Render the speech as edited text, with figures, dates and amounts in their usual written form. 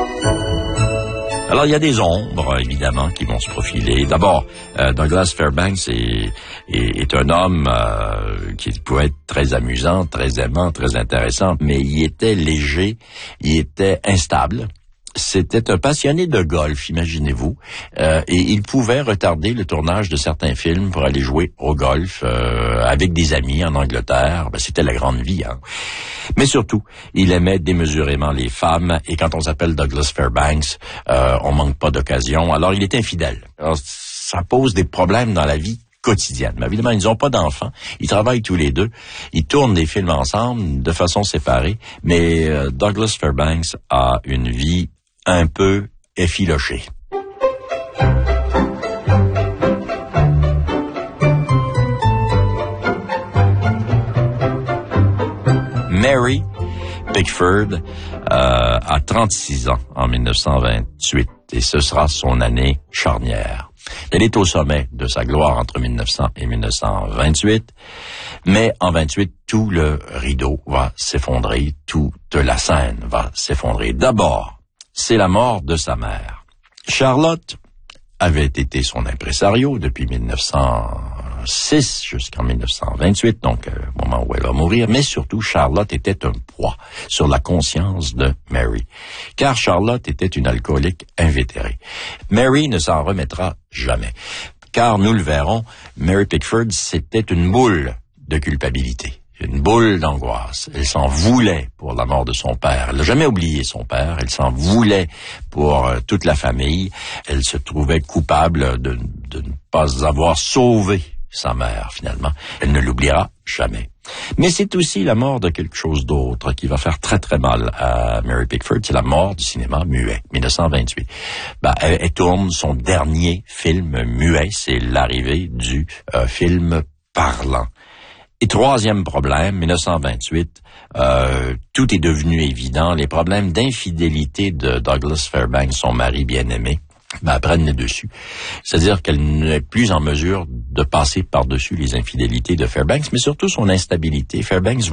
Alors, il y a des ombres, évidemment, qui vont se profiler. D'abord, Douglas Fairbanks est un homme qui pouvait être très amusant, très aimant, très intéressant, mais il était léger, il était instable. C'était un passionné de golf, imaginez-vous, et il pouvait retarder le tournage de certains films pour aller jouer au golf avec des amis en Angleterre. Ben, c'était la grande vie, hein. Mais surtout, il aimait démesurément les femmes, et quand on s'appelle Douglas Fairbanks, on manque pas d'occasion. Alors, il est infidèle. Alors, ça pose des problèmes dans la vie quotidienne. Mais évidemment, ils n'ont pas d'enfants. Ils travaillent tous les deux. Ils tournent des films ensemble de façon séparée. Mais Douglas Fairbanks a une vie un peu effilochée. Mary Pickford a 36 ans en 1928 et ce sera son année charnière. Elle est au sommet de sa gloire entre 1900 et 1928, mais en 28, tout le rideau va s'effondrer, toute la scène va s'effondrer. D'abord, c'est la mort de sa mère. Charlotte avait été son impresario depuis 1906 jusqu'en 1928, donc au moment où elle va mourir, mais surtout Charlotte était un poids sur la conscience de Mary, car Charlotte était une alcoolique invétérée. Mary ne s'en remettra jamais, car nous le verrons, Mary Pickford, c'était une boule de culpabilité. Une boule d'angoisse. Elle s'en voulait pour la mort de son père. Elle n'a jamais oublié son père. Elle s'en voulait pour toute la famille. Elle se trouvait coupable de ne pas avoir sauvé sa mère, finalement. Elle ne l'oubliera jamais. Mais c'est aussi la mort de quelque chose d'autre qui va faire très très mal à Mary Pickford. C'est la mort du cinéma muet, 1928. Elle tourne son dernier film muet. C'est l'arrivée du film parlant. Et troisième problème, 1928, tout est devenu évident. Les problèmes d'infidélité de Douglas Fairbanks, son mari bien-aimé, prennent le dessus. C'est-à-dire qu'elle n'est plus en mesure de passer par-dessus les infidélités de Fairbanks, mais surtout son instabilité. Fairbanks